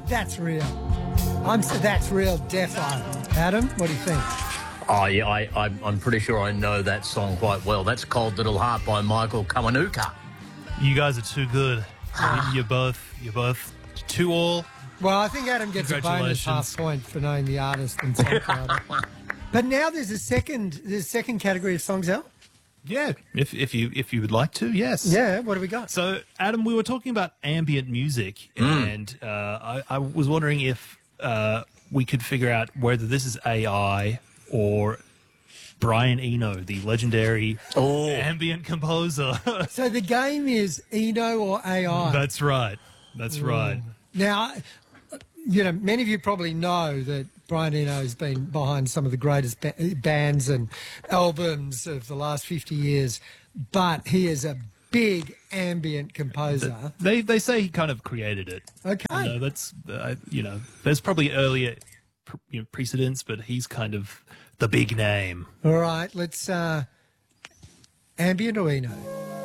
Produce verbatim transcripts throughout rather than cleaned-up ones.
That's real. I'm so that's real defo. Adam, what do you think? Oh, yeah, I, I, I'm pretty sure I know that song quite well. That's Cold Little Heart by Michael Kiwanuka. You guys are too good. You're both, you're both two all. Well, I think Adam gets a bonus half point for knowing the artist and songwriter. But now there's a second, there's a second category of songs out. Yeah, if if you if you would like to, yes. Yeah, what do we got? So, Adam, we were talking about ambient music, Mm. and uh, I, I was wondering if uh, we could figure out whether this is A I or Brian Eno, the legendary Oh. ambient composer. So the game is Eno or A I. That's right. That's right. Now, you know, many of you probably know that Brian Eno has been behind some of the greatest ba- bands and albums of the last fifty years, but he is a big ambient composer. They they say he kind of created it. Okay. You know, that's uh, you know, there's probably earlier pr- you know, precedents, but he's kind of the big name. All right, let's uh, ambient or Eno.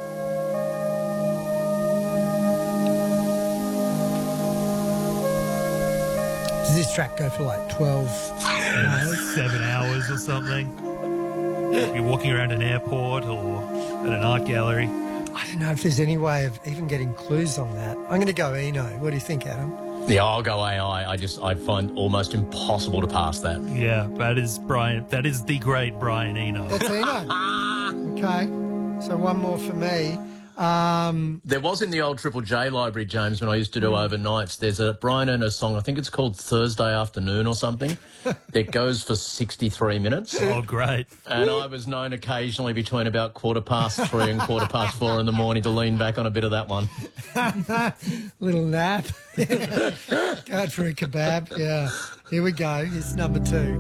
Does this track go for like twelve hours? Seven hours or something. You're walking around an airport or at an art gallery. I don't know if there's any way of even getting clues on that. I'm going to go Eno. What do you think, Adam? Yeah, I'll go A I. I just, I find almost impossible to pass that. Yeah, that is Brian. That is the great Brian Eno. That's Eno. Okay, so one more for me. Um, There was in the old Triple J library, James, when I used to do overnights, there's a Brian Eno song, I think it's called Thursday Afternoon or something, that goes for sixty-three minutes. Oh, great. And I was known occasionally between about quarter past three and quarter past four in the morning to lean back on a bit of that one. little nap. Go for a kebab. Yeah. Here we go. It's number two.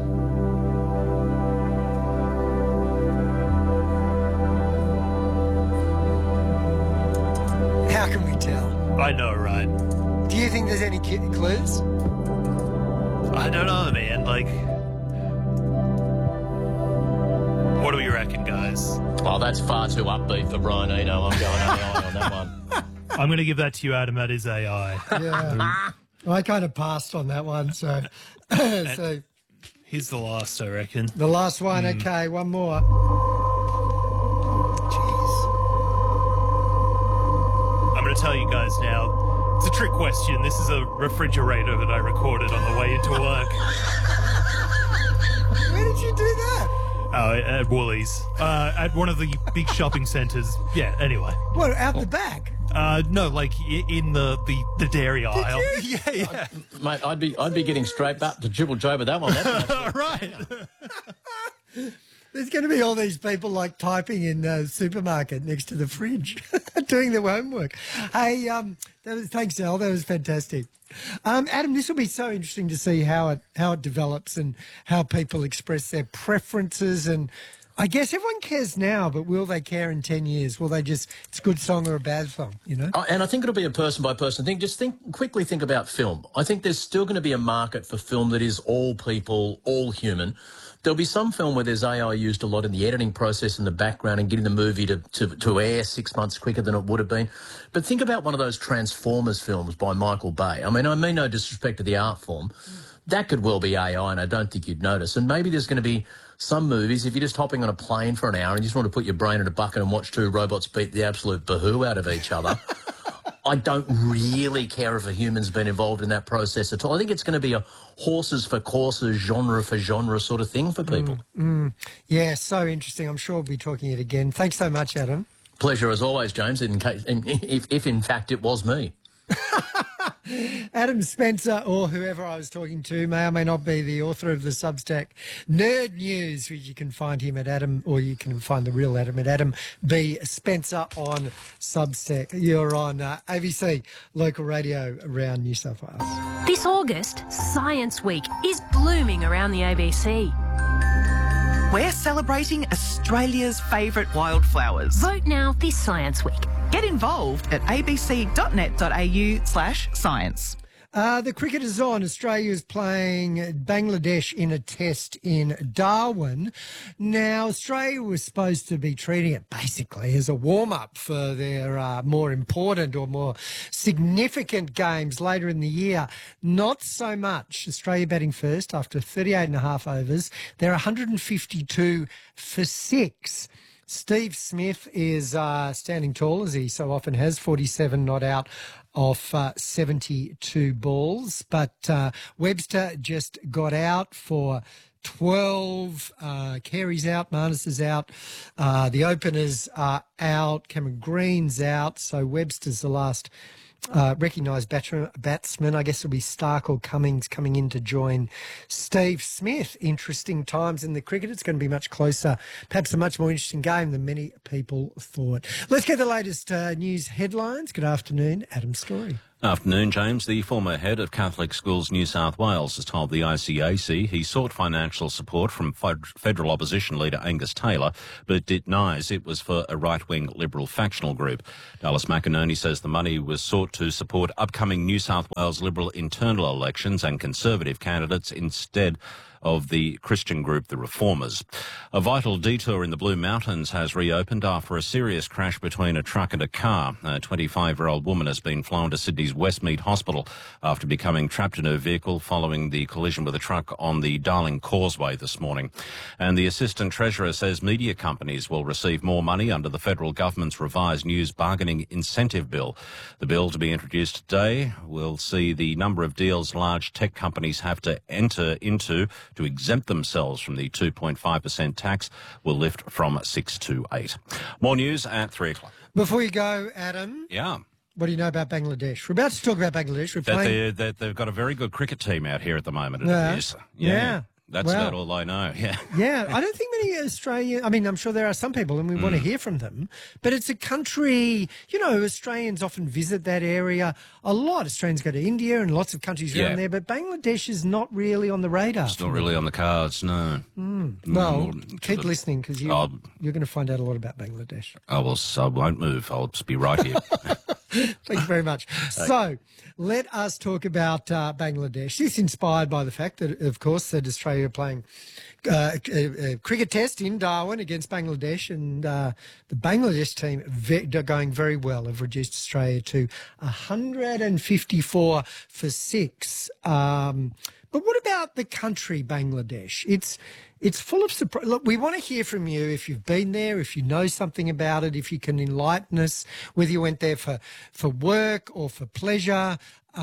How can we tell? I know, right? Do you think there's any ki- clues? I don't know, man. Like, what do we reckon, guys? Oh, that's far too upbeat for Brian Eno. I'm going A I on that one. I'm going to give that to you, Adam. That is A I. Yeah. I kind of passed on that one, so so Here's the last, I reckon. the last one. Mm. Okay, one more. Jeez. I'm going to tell you guys now. It's a trick question. This is a refrigerator that I recorded on the way into work. Where did you do that? Oh, at Woolies. Uh, at one of the big shopping centres. Yeah, anyway. What, out the back? Uh, no, like i- in the, the, the dairy aisle. you? Yeah, yeah. Mate, I'd be I'd be getting straight back to Triple J with that one. That's All right. There's going to be all these people like typing in the supermarket next to the fridge, doing their homework. Hey, um, that was, thanks, Al. That was fantastic. Um, Adam, this will be so interesting to see how it how it develops and how people express their preferences. And I guess everyone cares now, but will they care in ten years? Will they just, it's a good song or a bad song, you know? Oh, and I think it'll be a person by person thing. Just think quickly. Think about film. I think there's still going to be a market for film that is all people, all human. There'll be some film where there's A I used a lot in the editing process in the background and getting the movie to, to, to air six months quicker than it would have been. But think about one of those Transformers films by Michael Bay. I mean, I mean no disrespect to the art form. That could well be A I, and I don't think you'd notice. And maybe there's going to be some movies, if you're just hopping on a plane for an hour and you just want to put your brain in a bucket and watch two robots beat the absolute bahoo out of each other, I don't really care if a human's been involved in that process at all. I think it's going to be a horses for courses, genre for genre sort of thing for people. Mm, yeah, so interesting. I'm sure we'll be talking it again. Thanks so much, Adam. Pleasure as always, James, in case, in, if, if in fact it was me. Adam Spencer, or whoever I was talking to, may or may not be the author of the Substack Nerd News, which you can find him at Adam, or you can find the real Adam at Adam B. Spencer on Substack. You're on uh, A B C, local radio around New South Wales. This August, Science Week is blooming around the A B C. We're celebrating Australia's favourite wildflowers. Vote now this Science Week. Get involved at abc.net.au slash science. Uh, the cricket is on. Australia is playing Bangladesh in a test in Darwin. Now, Australia was supposed to be treating it basically as a warm-up for their uh, more important or more significant games later in the year. Not so much. Australia batting first after thirty-eight and a half overs. They're one hundred fifty-two for six. Steve Smith is uh, standing tall, as he so often has, forty-seven not out off uh, seventy-two balls. But uh, Webster just got out for twelve. Uh, Carey's out, Marnus is out. Uh, the openers are out. Cameron Green's out. So Webster's the last Uh, recognised batsman, batsman. I guess it'll be Stark or Cummings coming in to join Steve Smith. Interesting times in the cricket. It's going to be much closer, perhaps a much more interesting game than many people thought. Let's get the latest uh, news headlines. Good afternoon, Adam Story. Afternoon, James. The former head of Catholic Schools New South Wales has told the I C A C he sought financial support from federal opposition leader Angus Taylor, but denies it was for a right-wing Liberal factional group. Dallas McInerney says the money was sought to support upcoming New South Wales Liberal internal elections and Conservative candidates instead of the Christian group The Reformers. A vital detour in the Blue Mountains has reopened after a serious crash between a truck and a car. A twenty-five-year-old woman has been flown to Sydney's Westmead Hospital after becoming trapped in her vehicle following the collision with a truck on the Darling Causeway this morning. And the Assistant Treasurer says media companies will receive more money under the federal government's revised news bargaining incentive bill. The bill to be introduced today will see the number of deals large tech companies have to enter into to exempt themselves from the two point five percent tax will lift from six to eight. More news at three o'clock. Before you go, Adam. Yeah. What do you know about Bangladesh? We're about to talk about Bangladesh. We're That, playing... they, that they've got a very good cricket team out here at the moment. It Yeah. appears. Yeah. yeah. That's wow. about all I know. Yeah. Yeah, I don't think many Australian, I mean, I'm sure there are some people and we mm. want to hear from them, but it's a country, you know, Australians often visit that area. A lot. Australians go to India and lots of countries yeah. around there, but Bangladesh is not really on the radar. It's not really on the cards, no. Mm. Well, mm. keep listening because you, you're going to find out a lot about Bangladesh. I, will, I won't move. I'll just be right here. Thank you very much. So let us talk about uh, Bangladesh. This is inspired by the fact that, of course, that Australia are playing uh, a, a cricket test in Darwin against Bangladesh, and uh, the Bangladesh team ve- going very well have reduced Australia to one hundred fifty-four for six. Um, but what about the country Bangladesh? It's It's full of surprise. Look, we want to hear from you if you've been there, if you know something about it, if you can enlighten us, whether you went there for, for work or for pleasure,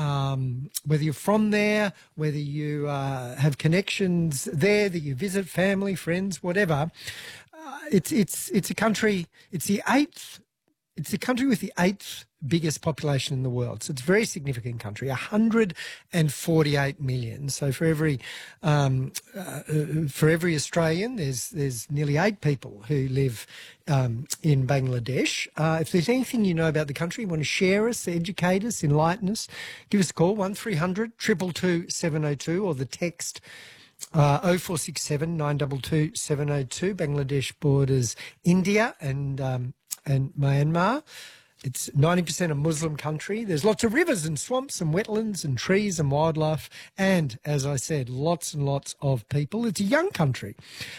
um, whether you're from there, whether you uh, have connections there, that you visit family, friends, whatever. Uh, it's it's it's a country. It's the eighth. It's the country with the eighth biggest population in the world. So it's a very significant country, one hundred forty-eight million. So for every um, uh, for every Australian, there's there's nearly eight people who live um, in Bangladesh. Uh, if there's anything you know about the country, you want to share us, educate us, enlighten us, give us a call, one three hundred, two two two, seven oh two, or the text Uh, oh four six seven, nine two two, seven oh two. Bangladesh borders India and um, and Myanmar. It's ninety percent a Muslim country. There's lots of rivers and swamps and wetlands and trees and wildlife. And, as I said, lots and lots of people. It's a young country.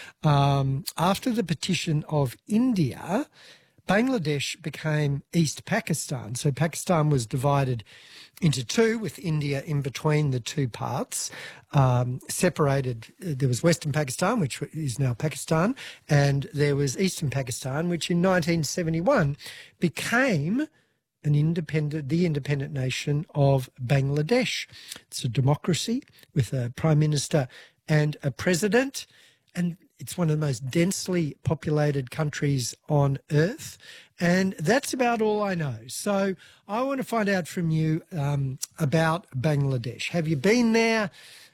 Um, after the partition of India, Bangladesh became East Pakistan. So Pakistan was divided into two, with India in between the two parts, um, separated. There was Western Pakistan, which is now Pakistan, and there was Eastern Pakistan, which in nineteen seventy-one became an independent, the independent nation of Bangladesh. It's a democracy with a prime minister and a president, and it's one of the most densely populated countries on earth. And that's about all I know. So I want to find out from you um, about Bangladesh. Have you been there?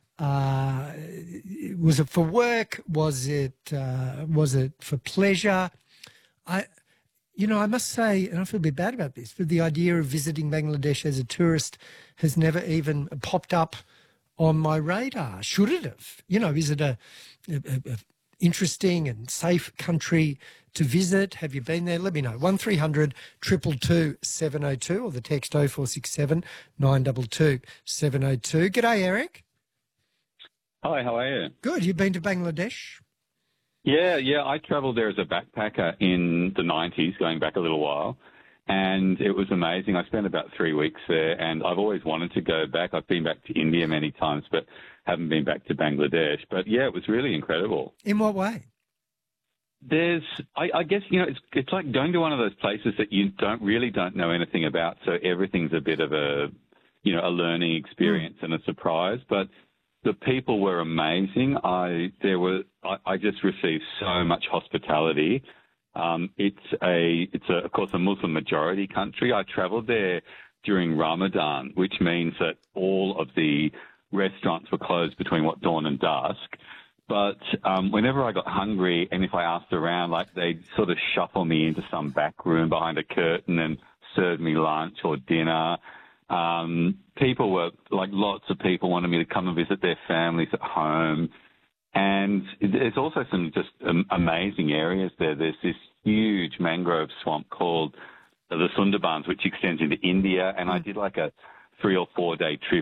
Uh, was it for work? Was it uh, was it for pleasure? I, you know, I must say, and I feel a bit bad about this, but the idea of visiting Bangladesh as a tourist has never even popped up on my radar. Should it have? You know, is it a, a, a interesting and safe country to visit? Have you been there? Let me know. one three hundred two two two seven oh two or the text oh four six seven nine two two seven oh two. G'day, Eric. Hi, how are you? Good. You've been to Bangladesh? Yeah, yeah. I travelled there as a backpacker in the nineties, going back a little while, and it was amazing. I spent about three weeks there, and I've always wanted to go back. I've been back to India many times, but haven't been back to Bangladesh. But yeah, it was really incredible. In what way? There's, I, I guess, you know, it's it's like going to one of those places that you don't really don't know anything about, so everything's a bit of a, you know, a learning experience mm. and a surprise. But the people were amazing. I there were I, I just received so much hospitality. Um, it's a it's a, of course a Muslim majority country. I travelled there during Ramadan, which means that all of the restaurants were closed between what dawn and dusk. But um, whenever I got hungry, and if I asked around, like they'd sort of shuffle me into some back room behind a curtain and serve me lunch or dinner. Um, people were, like lots of people wanted me to come and visit their families at home. And there's also some just um, amazing areas there. There's this huge mangrove swamp called the Sundarbans, which extends into India. And I did like a three or four day trip